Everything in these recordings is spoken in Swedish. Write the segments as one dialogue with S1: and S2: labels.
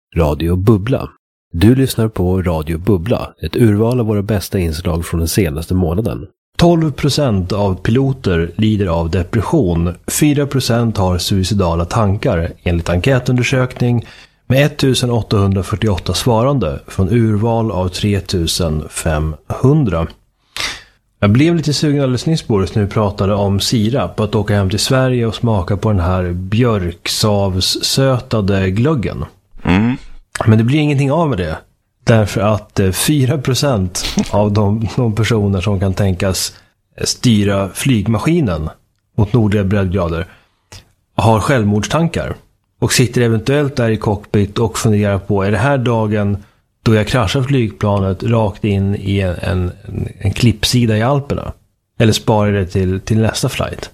S1: Radio Bubbla. Du lyssnar på Radio Bubbla, ett urval av våra bästa inslag från den senaste månaden. 12% av piloter lider av depression. 4% har suicidala tankar enligt enkätundersökning med 1848 svarande från urval av 3500. Jag blev lite sugen alldeles nyss, Boris, när vi pratade om sirap, att åka hem till Sverige och smaka på den här björksavssötade glöggen. Mm. Men det blir ingenting av med det. Därför att 4% av de personer som kan tänkas styra flygmaskinen mot nordliga breddgrader har självmordstankar. Och sitter eventuellt där i cockpit och funderar på, är det här dagen då jag kraschar flygplanet rakt in i en klippsida i Alperna? Eller sparar det till nästa flight?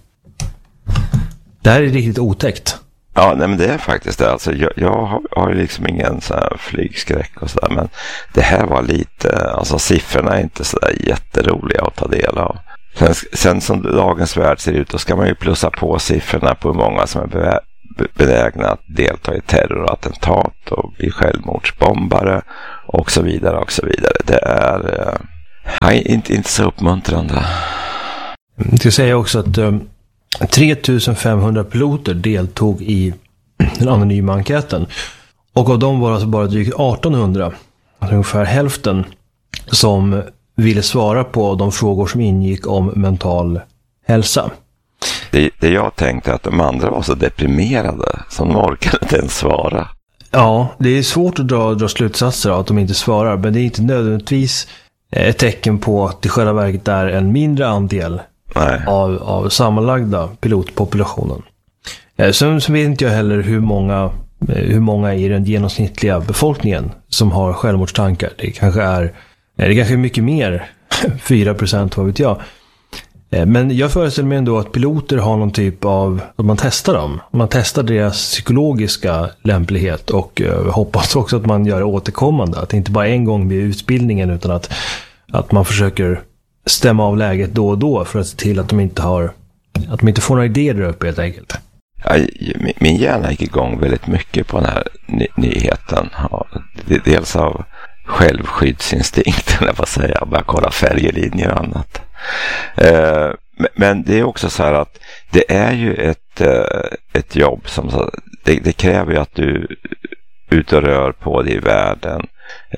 S1: Det här är riktigt otäckt.
S2: Ja, nej, men det är faktiskt det. Alltså, jag har liksom ingen så här flygskräck och sådär, men det här var lite, alltså siffrorna är inte så där jätteroliga att ta del av. Sen som dagens värld ser ut, då ska man ju plussa på siffrorna på hur många som är benägna att delta i terrorattentat och bli självmordsbombare och så vidare och så vidare. Det är inte så uppmuntrande.
S1: Jag ska säga också att 3500 piloter deltog i den anonyma enkäten. Och av dem var alltså bara drygt 1800, alltså ungefär hälften, som ville svara på de frågor som ingick om mental hälsa.
S2: Det jag tänkte att de andra var så deprimerade som de orkade inte ens svara.
S1: Ja, det är svårt att dra slutsatser av att de inte svarar, men det är inte nödvändigtvis ett tecken på att det själva verket är en mindre andel av sammanlagda pilotpopulationen. Sen vet inte jag heller hur många i den genomsnittliga befolkningen som har självmordstankar. Det kanske är mycket mer, 4%, vad vet jag. Men jag föreställer mig ändå att piloter har någon typ av, att man testar dem. Man testar deras psykologiska lämplighet och hoppas också att man gör det återkommande. Att det inte bara en gång blir utbildningen, utan att man försöker stämma av läget då och då för att se till att de inte får några idéer där uppe helt enkelt.
S2: Ja, min hjärna gick igång väldigt mycket på den här nyheten. Ja, dels av självskyddsinstinkt, jag får säga, bara kolla färglinjer och annat. Men det är också så här att det är ju ett jobb som det kräver ju att du ut och rör på dig i världen.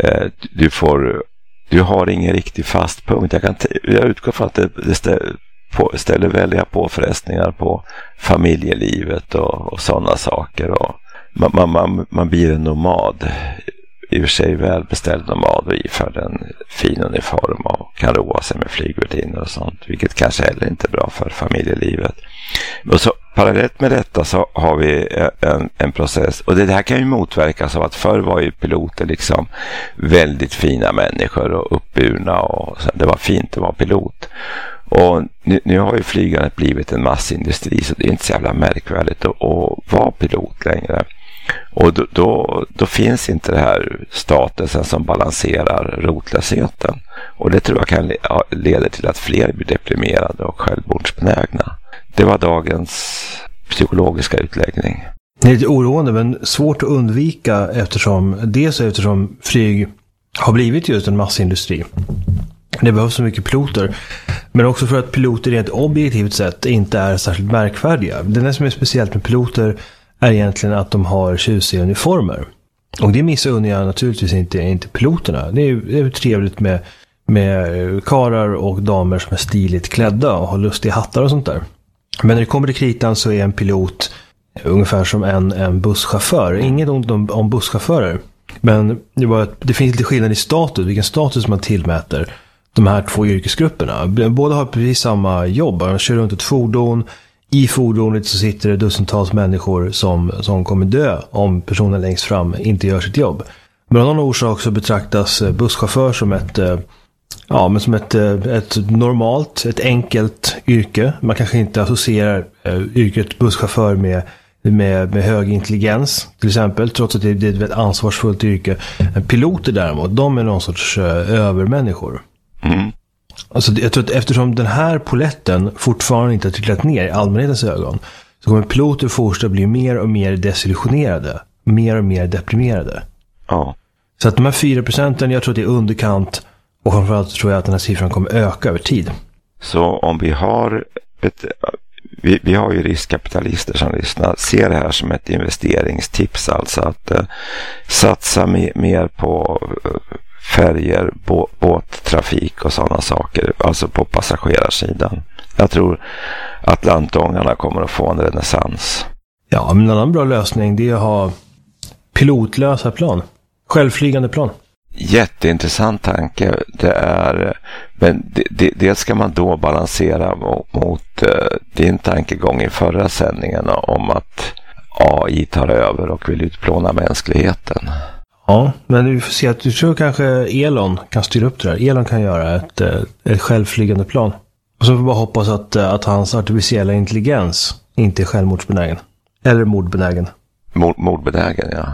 S2: Du har ingen riktig fast punkt. Jag utgår från att det ställer väldiga påfrestningar på familjelivet och sådana saker. Och man blir en nomad, i och för sig välbeställd nomad, och iförd en fin uniform och kan roa sig med flygvärdinnor och sånt, vilket kanske heller inte är bra för familjelivet. Och så parallellt med detta så har vi en process, och det här kan ju motverkas av att förr var ju piloter liksom väldigt fina människor och uppburna, och så, det var fint att vara pilot. Och nu har ju flygandet blivit en massindustri, så det är inte så jävla märkvärdigt att vara pilot längre. Och då finns inte det här statusen som balanserar rotlösheten. Och det tror jag kan leda till att fler blir deprimerade och självmordsbenägna. Det var dagens psykologiska utläggning.
S1: Det är lite oroande, men svårt att undvika eftersom flyg har blivit just en massindustri. Det behövs så mycket piloter. Men också för att piloter rent objektivt sett inte är särskilt märkvärdiga. Det som är speciellt med piloter är egentligen att de har tjusiga uniformer. Och det missunnar jag naturligtvis inte piloterna. Det är trevligt med karar och damer som är stiligt klädda och har lustiga hattar och sånt där. Men när det kommer till kritan så är en pilot ungefär som en busschaufför. Inget ont om busschaufförer. Men det finns lite skillnad i status, vilken status man tillmäter de här två yrkesgrupperna. Båda har precis samma jobb. De kör runt ett fordon. I fordonet så sitter det dussintals människor som kommer dö om personen längst fram inte gör sitt jobb. Men av någon orsak så betraktas busschaufför som ett normalt, ett enkelt yrke. Man kanske inte associerar yrket busschaufför med hög intelligens till exempel, trots att det är ett ansvarsfullt yrke. Piloter däremot, de är någon sorts övermänniskor. Mm. Alltså, jag tror att eftersom den här poletten fortfarande inte har trillat ner i allmänhetens ögon, så kommer piloter fortsätta bli mer och mer desillusionerade, mer och mer deprimerade.
S2: Ja.
S1: Så att de här 4%, jag tror att det är underkant. Och framförallt tror jag att den här siffran kommer öka över tid.
S2: Så om vi har vi har ju riskkapitalister som lyssnar, ser det här som ett investeringstips, alltså att satsa mer på färger, båttrafik och sådana saker, alltså på passagerarsidan. Jag tror att lantångarna kommer att få en renässans.
S1: Ja, men en annan bra lösning det är att ha pilotlösa plan. Självflygande plan.
S2: Jätteintressant tanke. Det är, men det ska man då balansera mot din tankegång i förra sändningen om att AI tar över och vill utplåna mänskligheten.
S1: Ja, men vi får se att du tror kanske Elon kan styra upp det där. Elon kan göra ett självflygande plan. Och så får vi bara hoppas att hans artificiella intelligens inte är självmordsbenägen. Eller mordbenägen.
S2: Mordbenägen, ja.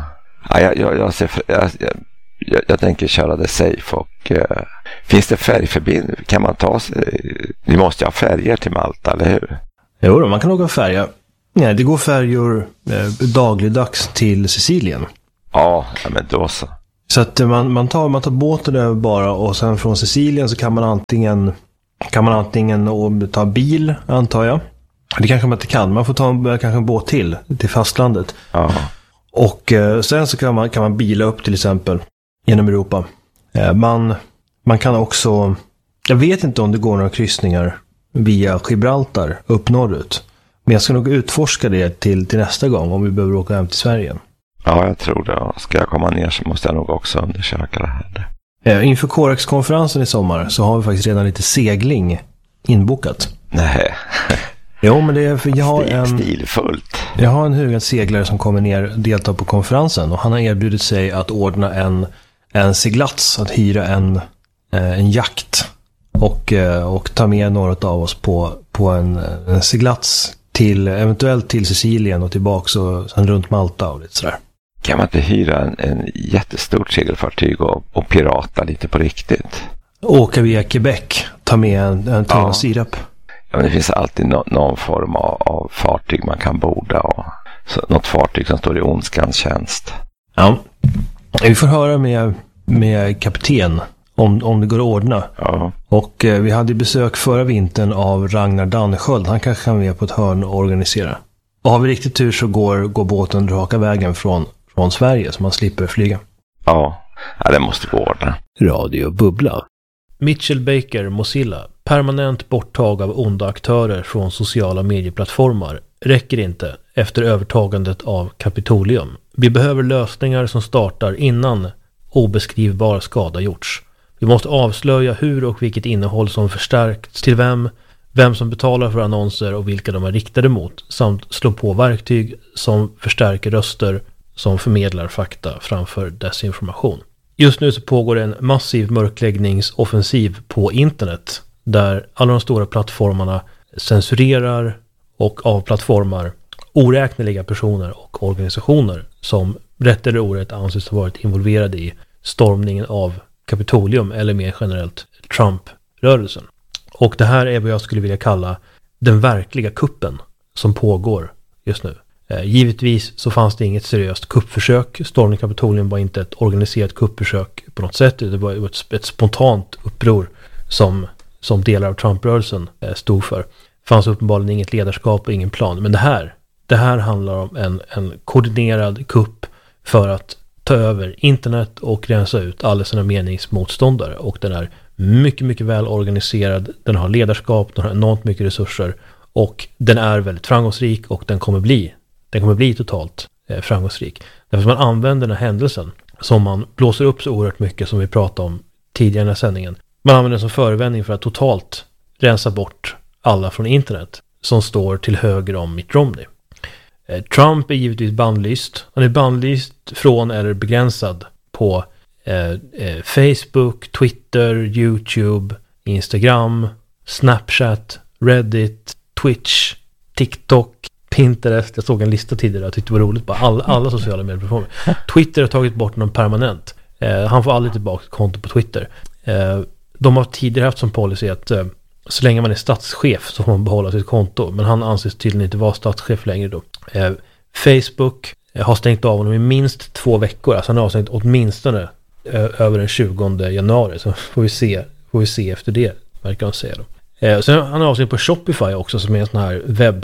S2: Jag tänker köra det safe och finns det färgförbindelse? Kan man ta sig? Vi måste ha färger till Malta, eller hur?
S1: Jo då, man kan åka färja. Nej, det går färjor dagligdags till Sicilien.
S2: Ja, men då så.
S1: Så att man tar båten över bara och sen från Sicilien så kan man antingen ta bil, antar jag. Det kanske man inte kan. Man får ta kanske en båt till fastlandet.
S2: Ja.
S1: Och sen så kan man bila upp till exempel genom Europa. Man kan också, jag vet inte om det går några kryssningar via Gibraltar upp norrut. Men jag ska nog utforska det till nästa gång om vi behöver åka hem till Sverige.
S2: Ja, jag tror det. Ska jag komma ner så måste jag nog också undersöka det här.
S1: Inför Corex-konferensen i sommar så har vi faktiskt redan lite segling inbokat.
S2: Nej.
S1: Jo, men det är för
S2: stilfullt.
S1: Jag har en hugad seglare som kommer ner och deltar på konferensen och han har erbjudit sig att ordna en seglats, att hyra en jakt och ta med några av oss på en seglats eventuellt till Sicilien och tillbaka och sen runt Malta och lite sådär.
S2: Kan man inte hyra en jättestort segelfartyg och pirata lite på riktigt?
S1: Åka via Quebec, ta med en tunna sirap.
S2: Ja, men det finns alltid någon form av fartyg man kan borda och något fartyg som står i ondskans tjänst.
S1: Ja, vi får höra med kapten om det går att ordna.
S2: Ja.
S1: Och vi hade besök förra vintern av Ragnar Dannesköld. Han kanske kan med på ett hörn och organisera. Och har vi riktigt tur så går båten raka vägen från Sverige så man slipper flyga.
S2: Ja, det måste gå ordna.
S1: Radio Bubbla. Mitchell Baker, Mozilla. Permanent borttag av onda aktörer från sociala medieplattformar räcker inte efter övertagandet av Kapitolium. Vi behöver lösningar som startar innan obeskrivbar skada gjorts. Vi måste avslöja hur och vilket innehåll som förstärkts till vem som betalar för annonser och vilka de är riktade mot, samt slå på verktyg som förstärker röster som förmedlar fakta framför desinformation. Just nu så pågår en massiv mörkläggningsoffensiv på internet där alla de stora plattformarna censurerar och avplattformar oräkneliga personer och organisationer som rätt eller orätt anses ha varit involverade i stormningen av Kapitolium eller mer generellt Trump-rörelsen. Och det här är vad jag skulle vilja kalla den verkliga kuppen som pågår just nu. Givetvis så fanns det inget seriöst kuppförsök. Stormning Kapitolium var inte ett organiserat kuppförsök på något sätt. Det var ett spontant uppror som delar av Trump-rörelsen stod för. Det fanns uppenbarligen inget ledarskap och ingen plan. Men det här handlar om en koordinerad kupp för att ta över internet och rensa ut alla sina meningsmotståndare. Och den är mycket, mycket väl organiserad. Den har ledarskap, den har enormt mycket resurser och den är väldigt framgångsrik och den kommer bli totalt framgångsrik. Därför att man använder den här händelsen som man blåser upp så oerhört mycket som vi pratade om tidigare i den här sändningen. Man använder den som förevändning för att totalt rensa bort alla från internet som står till höger om Mitt Romney. Trump är givetvis bannlyst. Han är bannlyst från eller begränsad på Facebook, Twitter, YouTube, Instagram, Snapchat, Reddit, Twitch, TikTok, Pinterest. Jag såg en lista tidigare, jag tyckte det var roligt. Bara alla sociala medieplattformar. Twitter har tagit bort någon permanent. Han får aldrig tillbaka ett konto på Twitter. De har tidigare haft som policy att så länge man är statschef så får man behålla sitt konto. Men han anses tydligen inte vara statschef längre då. Facebook har stängt av honom i minst 2 veckor. Alltså han har avstängt åtminstone över den 20 januari. Så får vi se efter det, verkar de säga då. Sen han har avstängt på Shopify också, som är en sån här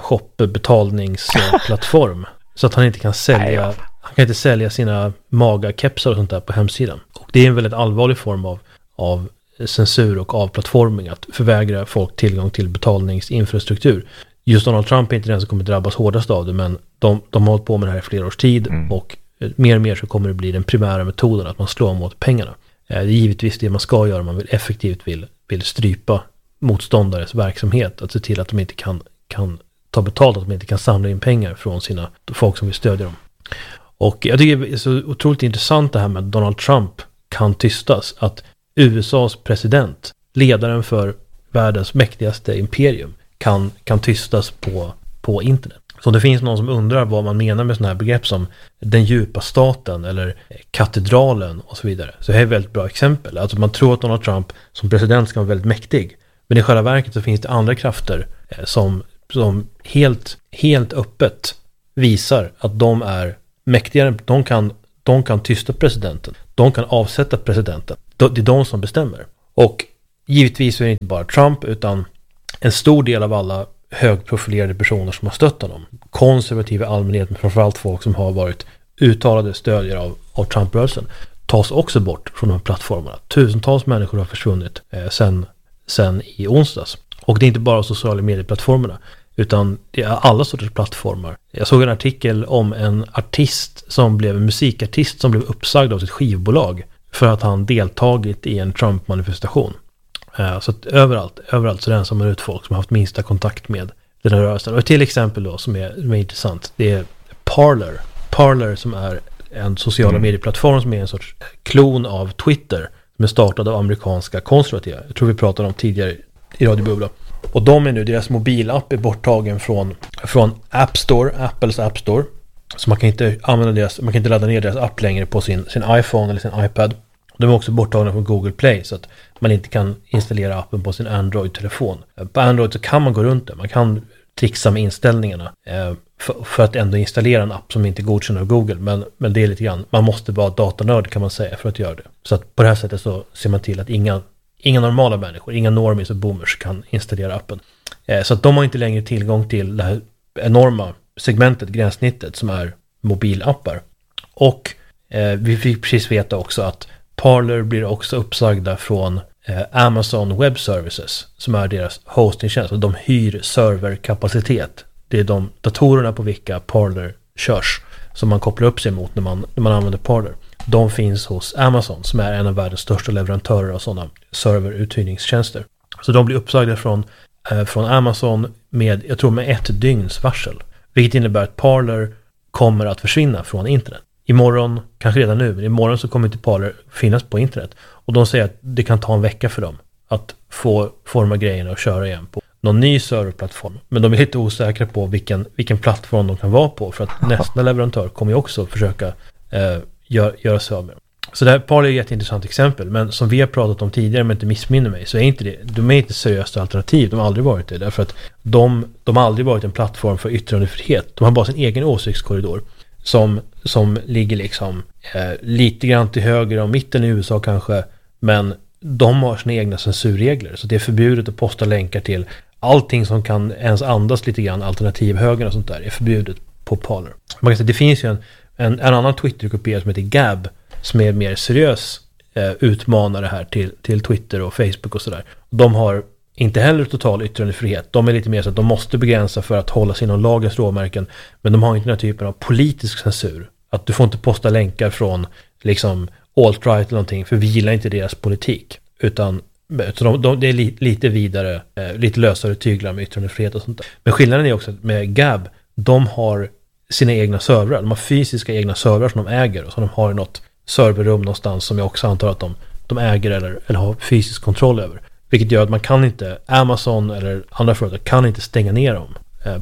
S1: webbshop-betalningsplattform. Så att han inte kan sälja... Han kan inte sälja sina magakepsar och sånt där på hemsidan. Och det är en väldigt allvarlig form av censur och avplattforming, att förvägra folk tillgång till betalningsinfrastruktur. Just Donald Trump är inte den som kommer drabbas hårdast av det, men de har hållit på med det här i flera års tid och mer och mer så kommer det bli den primära metoden att man slår mot pengarna. Det är givetvis det man ska göra, man vill effektivt vill strypa motståndares verksamhet, att se till att de inte kan ta betalt, att de inte kan samla in pengar från sina folk som vill stödja dem. Och jag tycker det är så otroligt intressant det här med att Donald Trump kan tystas, att USAs president, ledaren för världens mäktigaste imperium, kan tystas på internet. Så det finns någon som undrar vad man menar med sådana här begrepp som den djupa staten eller katedralen och så vidare. Så det är ett väldigt bra exempel. Alltså man tror att Donald Trump som president ska vara väldigt mäktig. Men i själva verket så finns det andra krafter som helt öppet visar att de är mäktigare. De kan tysta presidenten. De kan avsätta presidenten. Det är de som bestämmer. Och givetvis är det inte bara Trump, utan en stor del av alla högprofilerade personer som har stött honom. Konservativa allmänhet, men framförallt folk som har varit uttalade stödjare av Trump-rörelsen, tas också bort från de här plattformarna. Tusentals människor har försvunnit sen i onsdags. Och det är inte bara sociala medieplattformarna, utan det är alla sorters plattformar. Jag såg en artikel om en musikartist som blev uppsagd av sitt skivbolag för att han deltagit i en Trump-manifestation. Så att överallt så rensar man ut folk som har haft minsta kontakt med den här rörelsen. Och till exempel då, som är intressant, det är Parler som är en sociala medieplattform som är en sorts klon av Twitter, som är startad av amerikanska konservativa. Jag tror vi pratade om tidigare i Radio Bubbla. Och deras mobilapp är borttagen från App Store, Apples App Store. Så man kan inte ladda ner deras app längre på sin iPhone eller sin iPad. De är också borttagna från Google Play, så att man inte kan installera appen på sin Android-telefon. På Android så kan man gå runt det. Man kan trixa med inställningarna för att ändå installera en app som inte godkänner av Google. Men det är lite grann, man måste vara datanörd kan man säga för att göra det. Så att på det här sättet så ser man till att inga normala människor, inga normies och boomers kan installera appen. Så att de har inte längre tillgång till det här enorma segmentet, gränssnittet, som är mobilappar. Och vi fick precis veta också att Parler blir också uppsagda från Amazon Web Services, som är deras hostingtjänst. Och de hyr serverkapacitet. Det är de datorerna på vilka Parler körs som man kopplar upp sig mot när man använder Parler. De finns hos Amazon, som är en av världens största leverantörer av sådana serveruthyrningstjänster. Så de blir uppsagda från Amazon med 1 dygns varsel. Vilket innebär att Parler kommer att försvinna från internet. Imorgon, kanske redan nu, men imorgon så kommer inte Parler finnas på internet. Och de säger att det kan ta en vecka för dem att få forma grejerna och köra igen på någon ny serverplattform. Men de är lite osäkra på vilken plattform de kan vara på, för att nästa leverantör kommer ju också försöka göra sig av med dem. Så det här Parler är ett jätteintressant exempel, men som vi har pratat om tidigare, men inte missminner mig, så är de är inte seriöst alternativ. De har aldrig varit det, därför att de har aldrig varit en plattform för yttrandefrihet. De har bara sin egen åsiktskorridor som ligger liksom lite grann till höger om mitten i USA kanske, men de har sina egna censurregler, så det är förbjudet att posta länkar till allting som kan ens andas lite grann alternativ höger och sånt där är förbjudet på Parler. Man kan säga, det finns ju en annan Twitter-kopia som heter Gab, som är mer seriös utmanare här till Twitter och Facebook och sådär. De har inte heller total yttrandefrihet. De är lite mer så att de måste begränsa för att hålla sig inom lagens råmärken, men de har inte den här typen av politisk censur. Att du får inte posta länkar från liksom alt-right eller någonting, för vi gillar inte deras politik. Utan det är lite vidare, lite lösare tyglar med yttrandefrihet och sånt där. Men skillnaden är också att med Gab, de har sina egna servrar. De har fysiska egna servrar som de äger, och så de har något serverrum någonstans som jag också antar att de äger eller har fysisk kontroll över. Vilket gör att man kan inte, Amazon eller andra företag kan inte stänga ner dem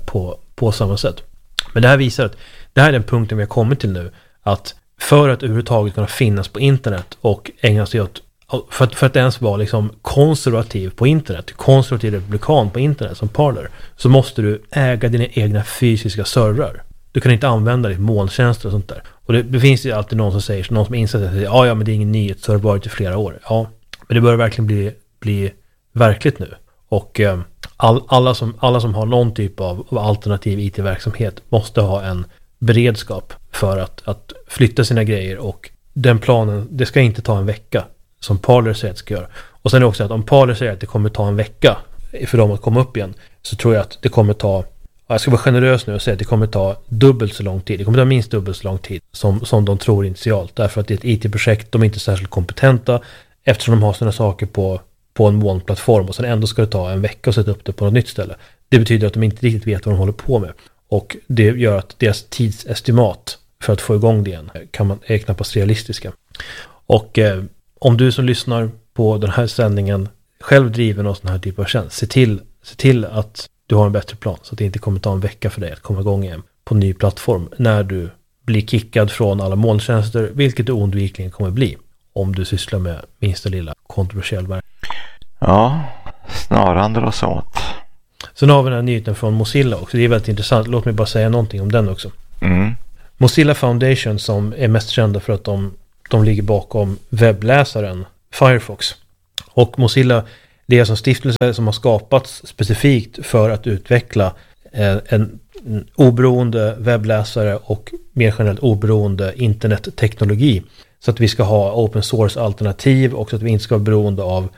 S1: på samma sätt. Men det här visar att det här är den punkten vi har kommit till nu, att för att överhuvudtaget kunna finnas på internet och ägna sig åt, för att ens vara liksom konservativ på internet, konservativ republikan på internet som Parler, så måste du äga dina egna fysiska servrar. Du kan inte använda det i molntjänster och sånt där. Och det finns ju alltid någon som säger, någon som inser att ja men det är ingen nyhet, så har det varit i flera år. Ja, men det börjar verkligen bli verkligt nu. Och alla som har någon typ av alternativ IT-verksamhet måste ha en beredskap för att flytta sina grejer, och den planen, det ska inte ta en vecka som Parler säger att det ska göra. Och sen är det också att om Parler säger att det kommer ta en vecka för dem att komma upp igen, så tror jag att det kommer ta, jag ska vara generös nu och säga att det kommer ta dubbelt så lång tid. Det kommer ta minst dubbelt så lång tid som de tror initialt. Därför att det är ett IT-projekt, de är inte särskilt kompetenta eftersom de har sina saker på en molnplattform, och sen ändå ska det ta en vecka att sätta upp det på något nytt ställe. Det betyder att de inte riktigt vet vad de håller på med. Och det gör att deras tidsestimat för att få igång det igen är knappast realistiska. Och om du som lyssnar på den här sändningen själv driver någon sån här typ av tjänst, se till att du har en bättre plan, så att det inte kommer ta en vecka för dig att komma igång igen på en ny plattform när du blir kickad från alla molntjänster, vilket det oundvikligen kommer bli om du sysslar med minsta lilla kontroversiell verk.
S2: Ja, snaran dras åt.
S1: Sen har vi den här nyheten från Mozilla också. Det är väldigt intressant. Låt mig bara säga någonting om den också. Mozilla Foundation, som är mest kända för att de ligger bakom webbläsaren Firefox. Och Mozilla, det är som stiftelse som har skapats specifikt för att utveckla en oberoende webbläsare och mer generellt oberoende internetteknologi. Så att vi ska ha open source alternativ, och så att vi inte ska vara beroende av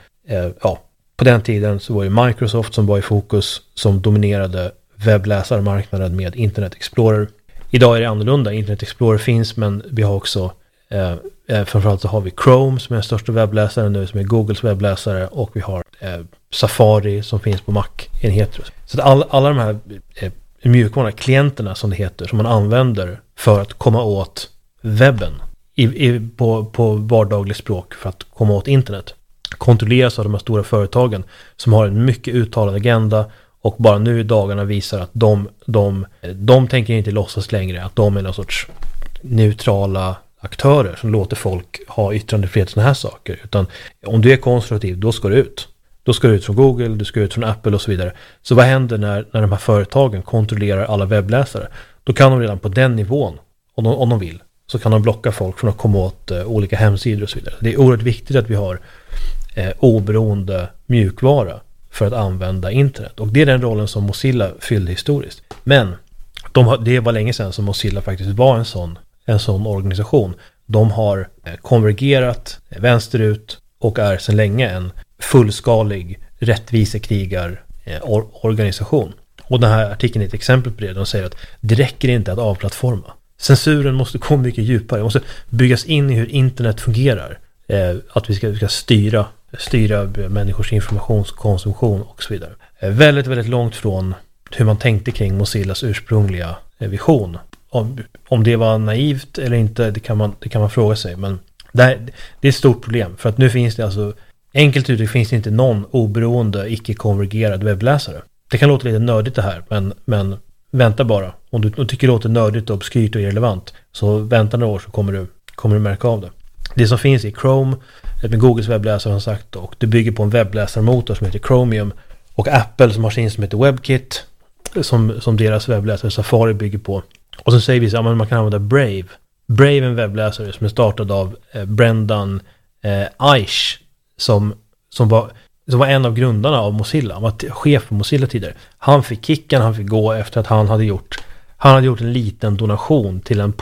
S1: på den tiden så var det Microsoft som var i fokus, som dominerade webbläsarmarknaden med Internet Explorer. Idag är det annorlunda. Internet Explorer finns, men vi har också framförallt så har vi Chrome som är den största webbläsaren nu, som är Googles webbläsare, och vi har Safari som finns på Mac-enheter. Så att alla de här mjukvara klienterna som det heter, som man använder för att komma åt webben på vardagligt språk för att komma åt internet, kontrolleras av de här stora företagen som har en mycket uttalad agenda, och bara nu i dagarna visar att de tänker inte låtsas längre att de är någon sorts neutrala aktörer som låter folk ha yttrandefrihet och såna här saker, utan om du är konservativ, då ska du ut. Då ska du ut från Google, du ska ut från Apple och så vidare. Så vad händer när de här företagen kontrollerar alla webbläsare? Då kan de redan på den nivån, om de vill, så kan de blocka folk från att komma åt olika hemsidor och så vidare. Det är oerhört viktigt att vi har oberoende mjukvara för att använda internet. Och det är den rollen som Mozilla fyllde historiskt. Men det var länge sedan som Mozilla faktiskt var en sån organisation. De har konvergerat vänsterut och är sedan länge en fullskalig rättvisekrigarorganisation. Och den här artikeln är ett exempel på det. De säger att det räcker inte att avplattforma. Censuren måste gå mycket djupare. Det måste byggas in i hur internet fungerar. Att vi ska styra människors informationskonsumtion och så vidare. Väldigt, väldigt långt från hur man tänkte kring Mozillas ursprungliga vision. Om det var naivt eller inte, det kan man fråga sig. Men det är ett stort problem. För att nu finns det alltså, enkelt uttryckt, finns det inte någon oberoende, icke-konvergerad webbläsare. Det kan låta lite nördigt det här, men vänta bara. Om du tycker det låter nördigt och obskyrt och irrelevant, så vänta några år så kommer du märka av det. Det som finns i Chrome, med Googles webbläsare har sagt, och det bygger på en webbläsarmotor som heter Chromium, och Apple som har sin som heter WebKit, som deras webbläsare Safari bygger på. Och så säger vi att man kan använda Brave. Brave är en webbläsare som är startad av Brendan Eich, som var en av grundarna av Mozilla. Han var chef på Mozilla tidigare. Han fick kicken, han fick gå efter att han hade gjort en liten donation till en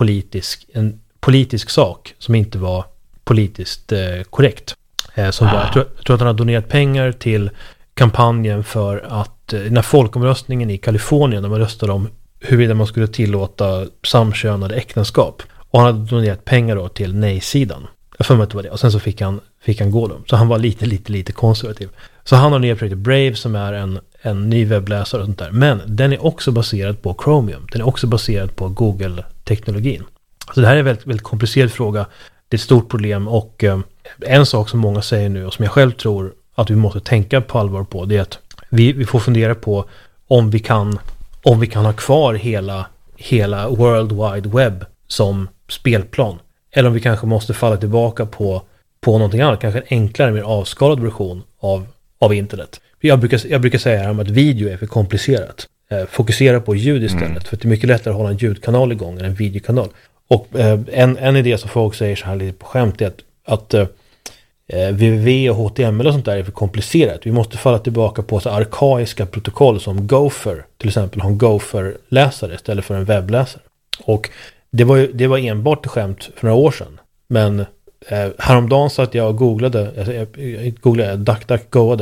S1: politisk sak som inte var politiskt korrekt. Jag tror att han har donerat pengar till kampanjen för att när folkomröstningen i Kalifornien, när man röstade om huruvida man skulle tillåta samkönade äktenskap, och han hade donerat pengar då till nej-sidan. Jag får mig att det var det. Och sen så fick han gå dem. Så han var lite konservativ. Så han har nya projektet Brave, som är en ny webbläsare och sånt där. Men den är också baserad på Chromium. Den är också baserad på Google-teknologin. Så det här är en väldigt, väldigt komplicerad fråga. Det är ett stort problem, och en sak som många säger nu, och som jag själv tror att vi måste tänka på allvar på, det är att vi får fundera på om vi kan ha kvar hela World Wide Web som spelplan. Eller om vi kanske måste falla tillbaka på någonting annat, kanske en enklare, mer avskalad version av internet. Jag brukar säga här att video är för komplicerat. fokusera på ljud istället. För det är mycket lättare att hålla en ljudkanal igång än en videokanal. Och en idé som folk säger så här lite på skämt är att www och HTML och sånt där är för komplicerat. Vi måste falla tillbaka på så arkaiska protokoll som Gopher. Till exempel ha en Gopher-läsare istället för en webbläsare. Och det var enbart ett skämt för några år sedan. Men häromdagen satt jag och googlade, DuckDuckGoade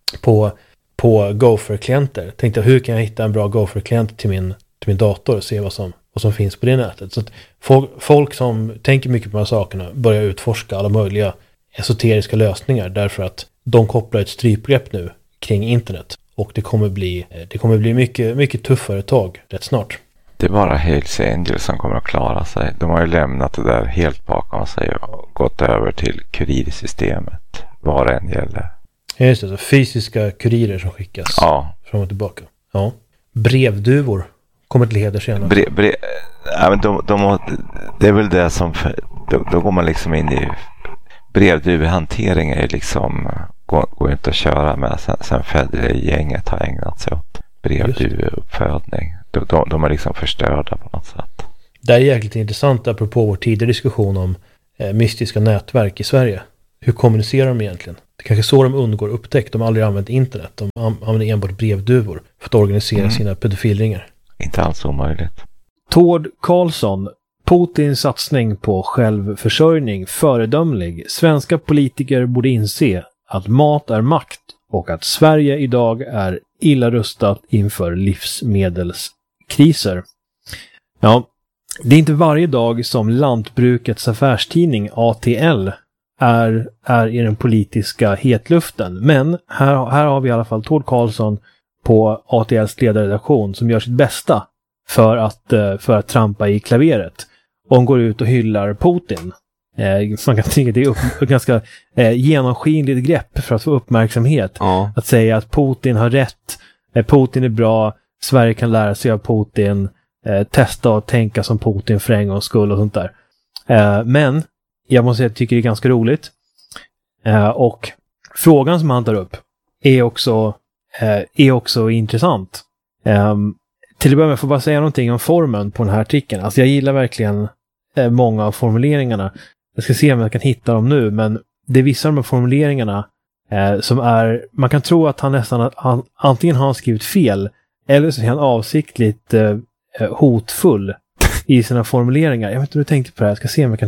S1: på Gopher-klienter. Tänkte hur kan jag hitta en bra Gopher-klient till min dator och se vad som finns på det nätet. Så att folk som tänker mycket på de här sakerna börjar utforska alla möjliga esoteriska lösningar därför att de kopplar ett strypgrepp nu kring internet. Och det kommer bli mycket, mycket tuffare tag rätt snart.
S2: Det är bara Hells Angels som kommer att klara sig. De har ju lämnat det där helt bakom sig och gått över till kurirsystemet. Vad det än gäller.
S1: Ja, just det. Så fysiska kurirer som skickas fram och tillbaka. Ja. Brevduvor kommer till heder senare.
S2: Ja, men det är väl det som... Då går man liksom in i... Brevduvehantering är liksom... Går inte att köra med. Sen Federer-gänget har ägnat sig åt brevduveuppfödning. De är liksom förstörda på något sätt.
S1: Det är jäkligt intressant apropå vår tidigare diskussion om mystiska nätverk i Sverige. Hur kommunicerar de egentligen? Det är kanske så de undgår upptäckt. De har aldrig använt internet. De använder enbart brevduvor för att organisera sina pedofilringar.
S2: Inte alls omöjligt.
S1: Tord Karlsson. Putins satsning på självförsörjning föredömlig. Svenska politiker borde inse att mat är makt och att Sverige idag är illa rustat inför livsmedelskriser. Ja, det är inte varje dag som lantbrukets affärstidning ATL är i den politiska hetluften. Men här har vi i alla fall Tord Karlsson på ATLs ledarredaktion som gör sitt bästa för att trampa i klaveret. Och hon går ut och hyllar Putin. Man kan tänka att det är ett ganska genomskinligt grepp för att få uppmärksamhet. Ja. Att säga att Putin har rätt, Putin är bra, Sverige kan lära sig av Putin, testa att tänka som Putin för en gångs skull och sånt där. Men jag måste säga att jag tycker det är ganska roligt. Och frågan som han tar upp är också intressant. Till att börja med får jag bara säga någonting om formen på den här artikeln. Alltså jag gillar verkligen många av formuleringarna. Jag ska se om jag kan hitta dem nu, men det är vissa av de här formuleringarna som är, man kan tro att han antingen har skrivit fel eller så är han avsiktligt hotfull i sina formuleringar. Jag vet inte hur du tänkte på det här. Jag ska se om jag kan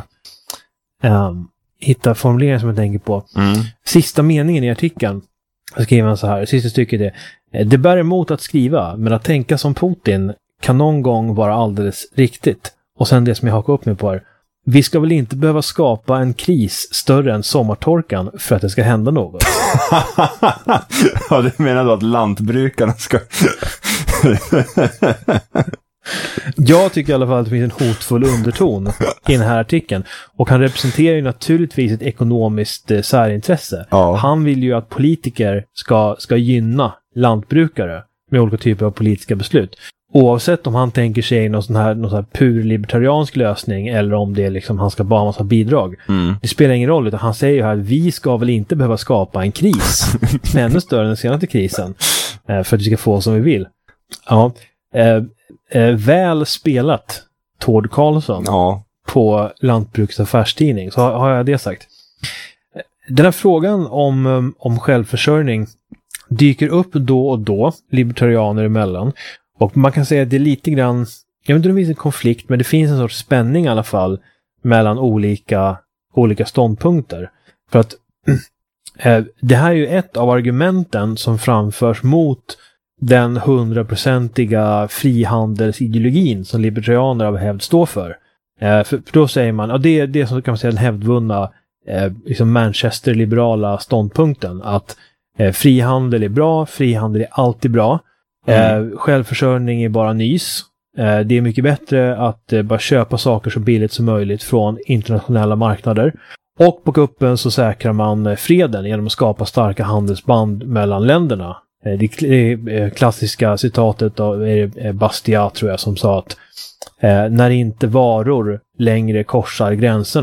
S1: hitta formuleringar som jag tänker på. Sista meningen i artikeln skriver han så här, sista stycket är: det bär emot att skriva, men att tänka som Putin kan någon gång vara alldeles riktigt. Och sen det som jag hakar upp mig på är: vi ska väl inte behöva skapa en kris större än sommartorkan för att det ska hända något.
S3: Ja, du menar då att lantbrukarna ska...
S1: Jag tycker i alla fall att det finns en hotfull underton i den här artikeln. Och han representerar ju naturligtvis ett ekonomiskt särintresse. Ja. Han vill ju att politiker ska gynna lantbrukare med olika typer av politiska beslut. Oavsett om han tänker sig någon sån här pur libertariansk lösning eller om det är liksom han ska bara ha massa bidrag. Det spelar ingen roll, utan han säger ju här att vi ska väl inte behöva skapa en kris som är ännu större än den senaste krisen för att vi ska få som vi vill. Ja, väl spelat Tord Karlsson på Lantbrukets affärstidning, så har jag det sagt. Den här frågan om självförsörjning dyker upp då och då libertarianer emellan. Och man kan säga att det är lite grann, jag vet inte om det finns en konflikt, men det finns en sorts spänning i alla fall mellan olika ståndpunkter. För att det här är ju ett av argumenten som framförs mot den 100-procentiga frihandelsideologin som libertarianer av hävd står för. För då säger man, ja, det är det som kan man säga den hävdvunna liksom Manchester-liberala ståndpunkten, att frihandel är bra, frihandel är alltid bra. Självförsörjning är bara nys. Det är mycket bättre att bara köpa saker så billigt som möjligt från internationella marknader. Och på kuppen så säkrar man freden genom att skapa starka handelsband mellan länderna. Det klassiska citatet av Bastiat, tror jag, som sa att när inte varor längre korsar gränserna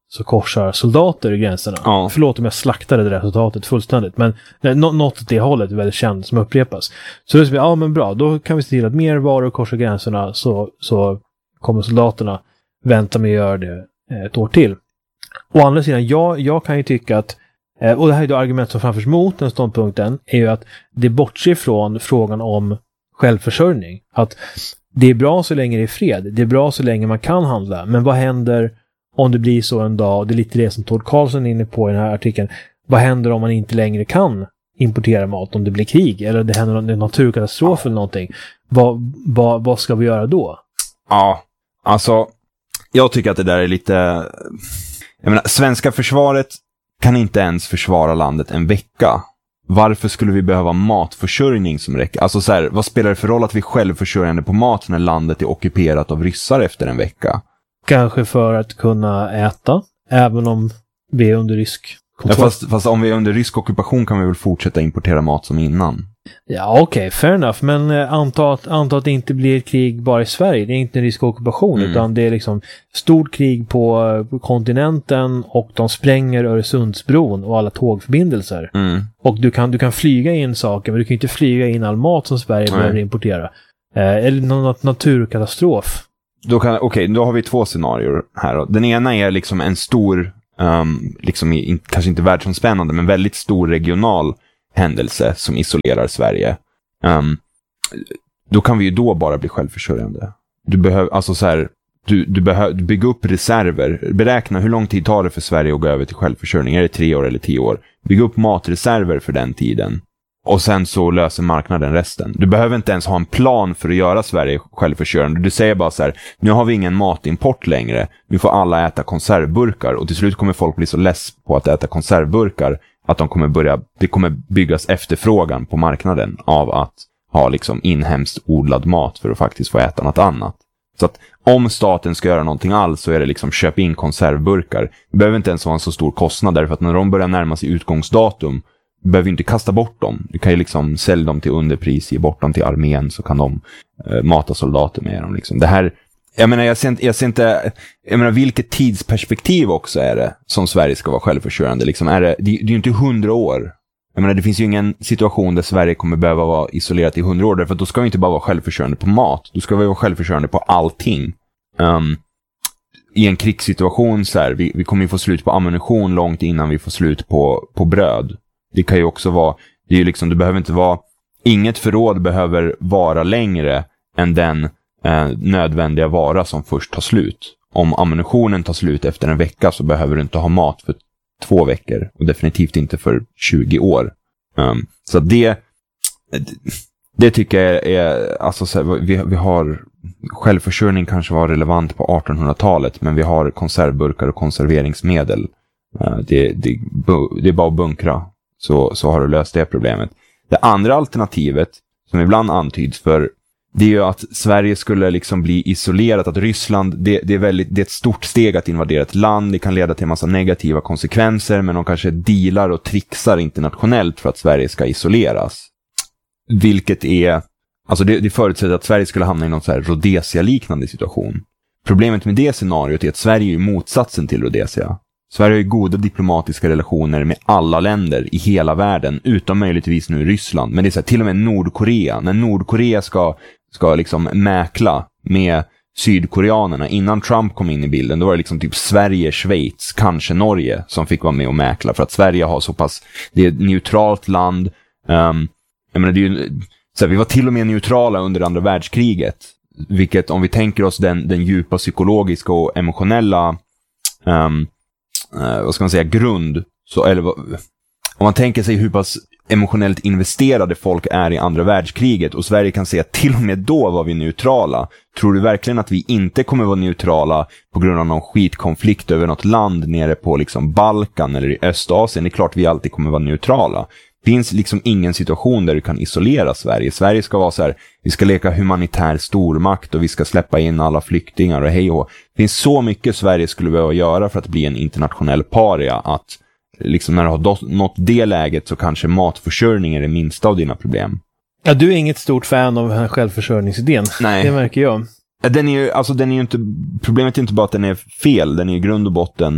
S1: så korsar soldater i gränserna.
S3: Ja.
S1: Förlåt om jag slaktade det resultatet fullständigt, men något åt det hållet är väldigt känt som upprepas. Så då säger vi, ja men bra, då kan vi se till att mer varor korsar gränserna, så kommer soldaterna vänta med att göra det ett år till. Å andra sidan, jag kan ju tycka att, och det här är då argument som framförs mot den ståndpunkten, är ju att det bortser från frågan om självförsörjning. Att det är bra så länge det är fred, det är bra så länge man kan handla, men vad händer om det blir så en dag, och det är lite det som Tord Karlsson är inne på i den här artikeln, vad händer om man inte längre kan importera mat, om det blir krig, eller det händer en naturkatastrof eller någonting, vad ska vi göra då?
S3: Ja, alltså jag tycker att det där är lite, jag menar, svenska försvaret kan inte ens försvara landet en vecka. Varför skulle vi behöva matförsörjning som räcker? Alltså så här, vad spelar det för roll att vi är självförsörjande på mat när landet är ockuperat av ryssar efter en vecka?
S1: Kanske för att kunna äta, även om vi är under rysk kontroll.
S3: Ja, fast om vi är under rysk ockupation kan vi väl fortsätta importera mat som innan?
S1: Ja, okej, fair enough. Men anta att det inte blir ett krig bara i Sverige. Det är inte en rysk ockupation, utan det är liksom stort krig på kontinenten, och de spränger Öresundsbron och alla tågförbindelser. Och du kan flyga in saker, men du kan inte flyga in all mat som Sverige behöver importera. Eller någon naturkatastrof. Då
S3: har vi två scenarier här. Den ena är liksom en stor, liksom kanske inte världsomspännande, men väldigt stor regional händelse som isolerar Sverige. Då kan vi ju då bara bli självförsörjande. Du behöver, alltså så här, du behöver bygga upp reserver. Beräkna hur lång tid tar det för Sverige att gå över till självförsörjning. Är det 3 år eller 10 år? Bygga upp matreserver för den tiden. Och sen så löser marknaden resten. Du behöver inte ens ha en plan för att göra Sverige självförsörjande. Du säger bara så här, nu har vi ingen matimport längre. Nu får alla äta konservburkar. Och till slut kommer folk bli så less på att äta konservburkar att det kommer byggas efterfrågan på marknaden av att ha liksom inhemskt odlad mat för att faktiskt få äta något annat. Så att om staten ska göra någonting alls, så är det liksom köp in konservburkar. Det behöver inte ens vara en så stor kostnad, därför att när de börjar närma sig utgångsdatum, du behöver inte kasta bort dem. Du kan ju liksom sälja dem till underpris, ge bort dem till armén, så kan de mata soldater med dem liksom. Det här, jag menar, vilket tidsperspektiv också är det som Sverige ska vara självförsörjande liksom? Det är ju inte 100 år. Jag menar, det finns ju ingen situation där Sverige kommer behöva vara isolerat i 100 år, därför att då ska vi inte bara vara självförsörjande på mat, då ska vi vara självförsörjande på allting. I en krigssituation så här, vi kommer ju få slut på ammunition långt innan vi får slut på bröd. Det kan ju också vara, det är ju liksom, det behöver inte vara, inget förråd behöver vara längre än den nödvändiga vara som först tar slut. Om ammunitionen tar slut efter en vecka, så behöver du inte ha mat för 2 veckor, och definitivt inte för 20 år. Så det tycker jag är alltså så här, vi har, självförsörjning kanske var relevant på 1800-talet, men vi har konservburkar och konserveringsmedel. Det är bara att bunkra, så har du löst det problemet. Det andra alternativet som ibland antyds, för det är ju att Sverige skulle liksom bli isolerat, att Ryssland, det är ett stort steg att invadera ett land, det kan leda till en massa negativa konsekvenser, men de kanske dealar och trixar internationellt för att Sverige ska isoleras. Vilket är, alltså det förutsätter att Sverige skulle hamna i någon så här Rhodesia-liknande situation. Problemet med det scenariot är att Sverige är motsatsen till Rhodesia. Sverige har ju goda diplomatiska relationer med alla länder i hela världen, utom möjligtvis nu Ryssland. Men det är så här, till och med Nordkorea. När Nordkorea ska liksom mäkla med sydkoreanerna, innan Trump kom in i bilden, då var det liksom typ Sverige, Schweiz, kanske Norge som fick vara med och mäkla, för att Sverige har så pass, det är ett neutralt land. Jag menar, det är ju, så här, vi var till och med neutrala under andra världskriget, vilket, om vi tänker oss den djupa psykologiska och emotionella vad ska man säga, grund, så, eller om man tänker sig hur pass emotionellt investerade folk är i andra världskriget, och Sverige kan säga att till och med då var vi neutrala. Tror du verkligen att vi inte kommer vara neutrala på grund av någon skitkonflikt över något land nere på liksom Balkan eller i Östasien? Det är klart vi alltid kommer vara neutrala. Det finns liksom ingen situation där du kan isolera Sverige. Sverige ska vara så här, vi ska leka humanitär stormakt och vi ska släppa in alla flyktingar och hej och. Det finns så mycket Sverige skulle behöva göra för att bli en internationell paria, att liksom när du har nått det läget så kanske matförsörjning är det minsta av dina problem. Ja, du är inget stort fan av den här självförsörjningsidén. Nej. Det märker jag. Den är ju inte, problemet är inte bara att den är fel, den är i grund och botten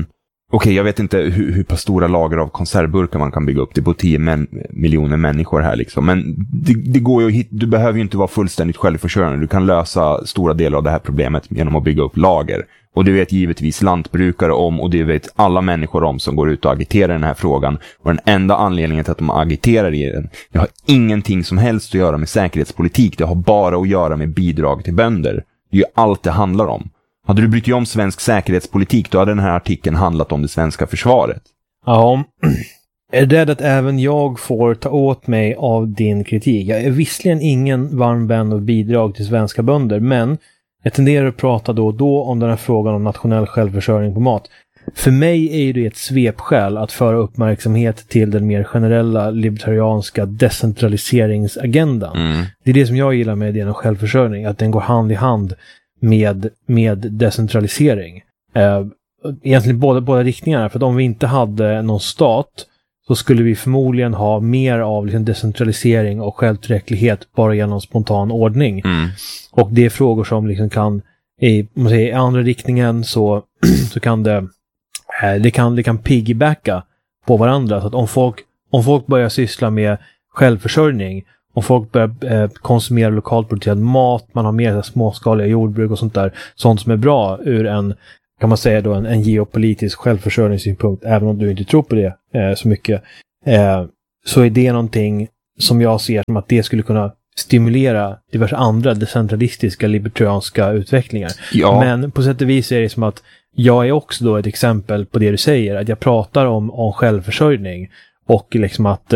S3: Okej, jag vet inte hur pass stora lager av konservburkar man kan bygga upp. Det på 10 miljoner människor här liksom. Men det går ju du behöver ju inte vara fullständigt självförsörjande. Du kan lösa stora delar av det här problemet genom att bygga upp lager. Och det vet givetvis lantbrukare om, och det vet alla människor om som går ut och agiterar den här frågan. Och den enda anledningen till att de agiterar i den, det har ingenting som helst att göra med säkerhetspolitik. Det har bara att göra med bidrag till bönder. Det är ju allt det handlar om. Hade du brytt dig om svensk säkerhetspolitik, då hade den här artikeln handlat om det svenska försvaret.
S1: Ja, är rädd att även jag får ta åt mig av din kritik. Jag är visserligen ingen varm vän av bidrag till svenska bönder, men jag tenderar att prata då och då om den här frågan om nationell självförsörjning på mat. För mig är det ett svepskäl att föra uppmärksamhet till den mer generella libertarianska decentraliseringsagendan. Det är det som jag gillar med idén om självförsörjning, att den går hand i hand med decentralisering. Egentligen båda riktningarna, för att om vi inte hade någon stat så skulle vi förmodligen ha mer av liksom decentralisering och självtillräcklighet bara genom spontan ordning. Och det är frågor som liksom kan i andra riktningen så kan det kan piggybacka på varandra, så att om folk börjar syssla med självförsörjning, om folk börjar konsumera lokalt producerad mat, man har mer småskaliga jordbruk och sånt där, sånt som är bra ur en, kan man säga då, en geopolitisk självförsörjningssynpunkt, även om du inte tror på det så mycket, så är det någonting som jag ser som att det skulle kunna stimulera diverse andra decentralistiska libertarianska utvecklingar. Ja. Men på sätt och vis är det som att jag är också då ett exempel på det du säger, att jag pratar om självförsörjning och liksom att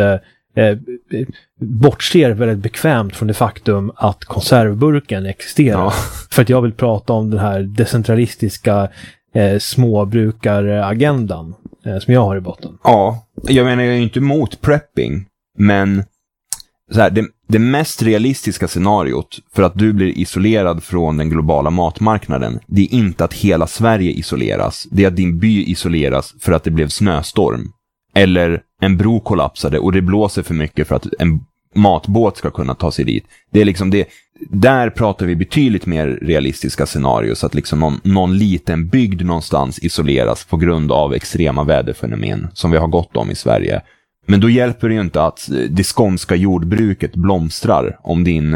S1: bortser väldigt bekvämt från det faktum att konservburken existerar. Ja. För att jag vill prata om den här decentralistiska småbrukaragendan som jag har i botten.
S3: Ja, jag menar, jag är inte emot prepping, men så här, det mest realistiska scenariot för att du blir isolerad från den globala matmarknaden, det är inte att hela Sverige isoleras. Det är att din by isoleras för att det blev snöstorm. Eller en bro kollapsade och det blåser för mycket för att en matbåt ska kunna ta sig dit. Det är liksom det. Där pratar vi betydligt mer realistiska scenarier, så att liksom någon liten bygd någonstans isoleras på grund av extrema väderfenomen som vi har gått om i Sverige. Men då hjälper det ju inte att det skånska jordbruket blomstrar om din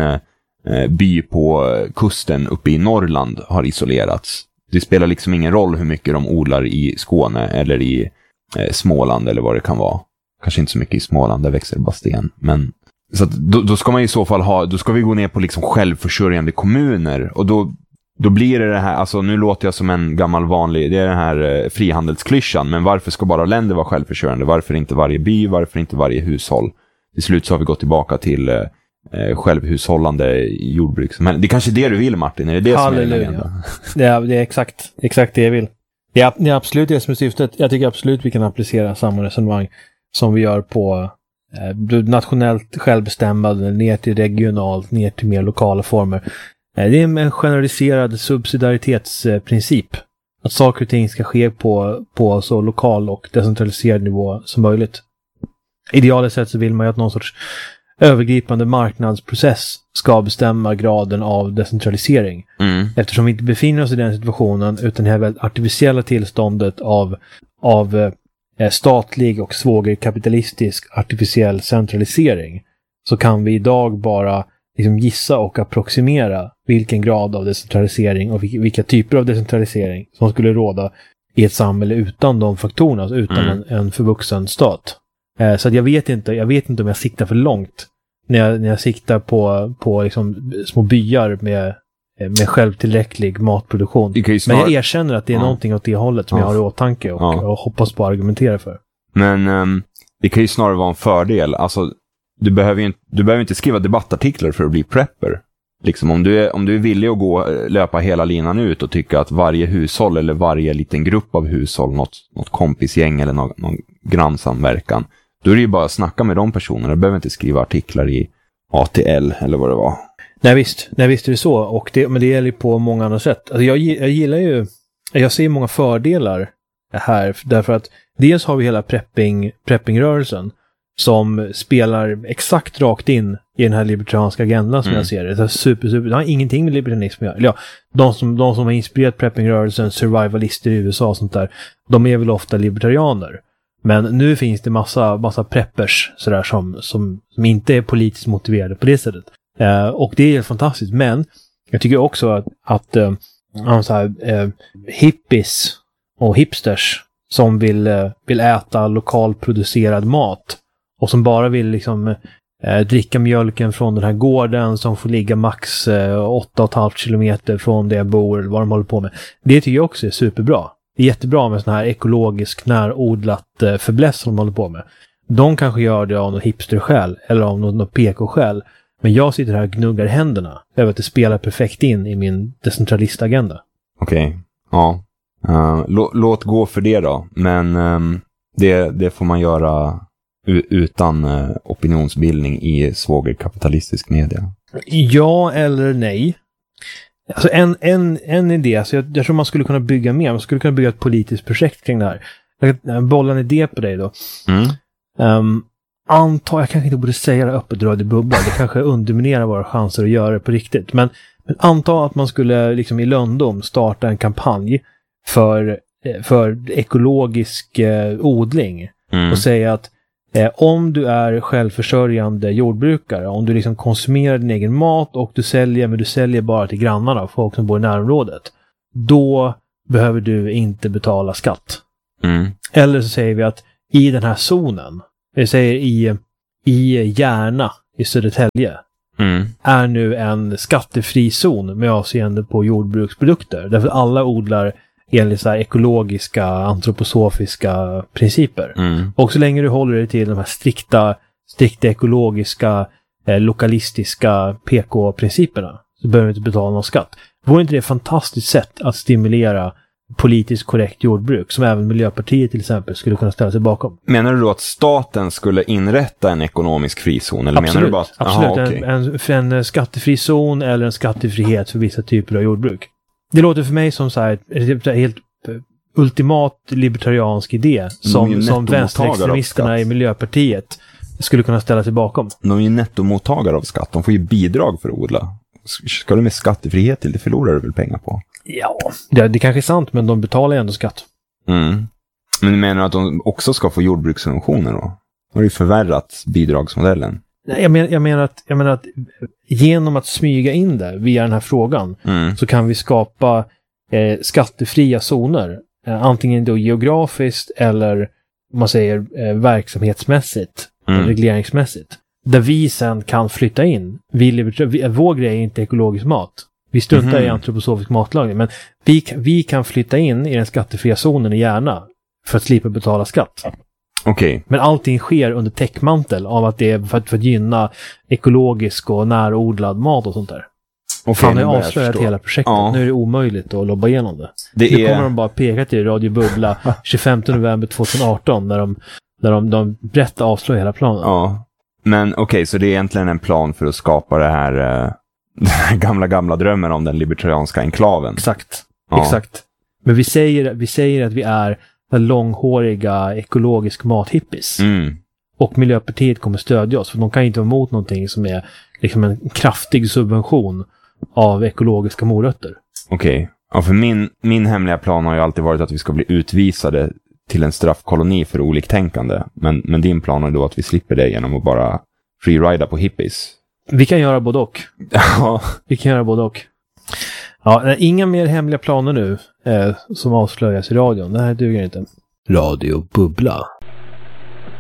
S3: by på kusten uppe i Norrland har isolerats. Det spelar liksom ingen roll hur mycket de odlar i Skåne eller i Småland eller vad det kan vara. Kanske inte så mycket i Småland, där växer bara sten. Men så att då ska man i så fall då ska vi gå ner på liksom självförsörjande kommuner, och då blir det här, alltså nu låter jag som en gammal vanlig, det är den här frihandelsklyschan, men varför ska bara länder vara självförsörjande? Varför inte varje by? Varför inte varje hushåll? Till slut så har vi gått tillbaka till självhushållande jordbruk. Men det är kanske det du vill, Martin? Är det det
S1: Halleluja.
S3: Som är agenda?
S1: Det är exakt det jag vill. Det är absolut det som är syftet. Jag tycker absolut vi kan applicera samma resonemang som vi gör på nationellt självbestämmande ner till regionalt, ner till mer lokala former. Det är en generaliserad subsidiaritetsprincip. Att saker och ting ska ske på så lokal och decentraliserad nivå som möjligt. Idealiskt sett så vill man ju att någon sorts övergripande marknadsprocess ska bestämma graden av decentralisering. Eftersom vi inte befinner oss i den situationen, utan det här väldigt artificiella tillståndet av statlig och svågerkapitalistisk artificiell centralisering, så kan vi idag bara liksom gissa och approximera vilken grad av decentralisering och vilka typer av decentralisering som skulle råda i ett samhälle utan de faktorerna, alltså utan en förvuxen stat. Så att jag vet inte om jag siktar för långt när jag siktar på liksom små byar med självtillräcklig matproduktion. Men jag erkänner att det är någonting åt det hållet som jag har i åtanke och hoppas på att argumentera för.
S3: Men det kan ju snarare vara en fördel. Alltså, du behöver inte skriva debattartiklar för att bli prepper. Liksom, om du är villig att löpa hela linan ut och tycka att varje hushåll eller varje liten grupp av hushåll, något kompisgäng eller någon grannsamverkan, då är det ju bara att snacka med de personerna. Du behöver inte skriva artiklar i ATL eller vad det var.
S1: Nej visst är det så. Men det gäller ju på många andra sätt. Alltså jag gillar ju, jag ser många fördelar här, därför att dels har vi hela preppingrörelsen som spelar exakt rakt in i den här libertarianska agendan som jag ser det. Det är super. Det har ingenting med libertarism att göra. Eller ja, de som har inspirerat preppingrörelsen, survivalister i USA och sånt där, de är väl ofta libertarianer. Men nu finns det massa preppers sådär, som inte är politiskt motiverade på det sättet. Och det är helt fantastiskt. Men jag tycker också att hippies och hipsters som vill äta lokalproducerad mat och som bara vill liksom dricka mjölken från den här gården som får ligga max 8,5 kilometer från där jag bor eller vad de håller på med. Det tycker jag också är superbra. Det är jättebra med sån här ekologisk närodlat förbläss som de håller på med. De kanske gör det av någon hipsterskäl eller av någon PK-skäl. Men jag sitter här och gnuggar händerna över att det spelar perfekt in i min decentralistagenda.
S3: Okej. Ja. Låt gå för det då. Men det får man göra utan opinionsbildning i svågerkapitalistisk media. Ja
S1: eller nej. Alltså en idé, alltså jag tror man skulle kunna bygga mer. Man skulle kunna bygga ett politiskt projekt kring det här. Jag kan bolla en idé på dig då. Jag kanske inte borde säga det öppet, Radio Bubbla. Det kanske underminerar våra chanser att göra det på riktigt. Men anta att man skulle liksom i Lundom starta en kampanj för ekologisk odling. Och säga att om du är självförsörjande jordbrukare, om du liksom konsumerar din egen mat och du säljer bara till grannarna, folk som bor i närområdet, då behöver du inte betala skatt. Eller så säger vi att i den här zonen, vi säger i Järna i Södertälje, är nu en skattefri zon med avseende på jordbruksprodukter. Därför alla odlar enligt så här ekologiska, antroposofiska principer. Och så länge du håller dig till de här strikta ekologiska, lokalistiska PK-principerna så behöver du inte betala någon skatt. Vore inte det ett fantastiskt sätt att stimulera politiskt korrekt jordbruk som även Miljöpartiet till exempel skulle kunna ställa sig bakom?
S3: Menar du då att staten skulle inrätta en ekonomisk frizon? Eller
S1: absolut,
S3: menar du bara att,
S1: absolut. En skattefri zon eller en skattefrihet för vissa typer av jordbruk. Det låter för mig som så här ett helt ultimat libertariansk idé som vänsterextremisterna i Miljöpartiet skulle kunna ställa sig bakom.
S3: De är ju nettomottagare av skatt. De får ju bidrag för att odla. Ska de med skattefrihet till det förlorar du väl pengar på?
S1: Ja, det kanske är sant, men de betalar ju ändå skatt.
S3: Men du menar att de också ska få jordbrukssubventioner då? Har ju förvärrat bidragsmodellen.
S1: Jag menar att genom att smyga in det via den här frågan så kan vi skapa skattefria zoner. Antingen då geografiskt eller man säger verksamhetsmässigt, regleringsmässigt. Där vi sen kan flytta in. Vår grej är inte ekologisk mat. Vi struntar i antroposofisk matlagning. Men vi kan flytta in i den skattefria zonen i Järna för att slippa betala skatt.
S3: Okay.
S1: Men allting sker under täckmantel av att det är för att gynna ekologisk och närodlad mat och sånt där. Fan, jag har avslöjat hela projektet. Ja. Nu är det omöjligt att lobba igenom det. Nu kommer de bara peka till Radio Bubbla 25 november 2018 när de brett avslöjar hela planen.
S3: Ja. Men okej, så det är egentligen en plan för att skapa det här den här gamla drömmen om den libertarianska enklaven.
S1: Exakt. Men vi säger att vi är långhåriga ekologisk mathippies. Och Miljöpartiet kommer stödja oss, för de kan inte vara emot någonting som är liksom en kraftig subvention av ekologiska morötter.
S3: Okej. Ja, för min hemliga plan har ju alltid varit att vi ska bli utvisade till en straffkoloni för oliktänkande. Men din plan är då att vi slipper det genom att bara freerida på hippies.
S1: Vi kan göra både och.
S3: Ja.
S1: Vi kan göra både och. Ja, inga mer hemliga planer nu som avslöjas i radion. Det här duger inte. Radio Bubbla.